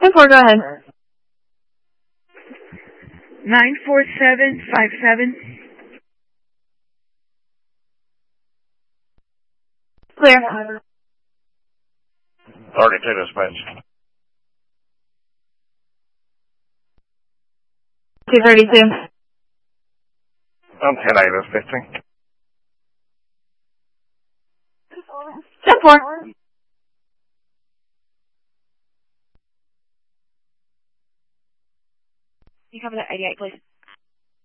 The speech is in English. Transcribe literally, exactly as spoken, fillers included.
four, go ahead. nine four seven five seven. Clear. thirty-two dispatch. two thirty-two. I'm ten eight, that's fifteen. ten four. You cover that eighty-eight, please.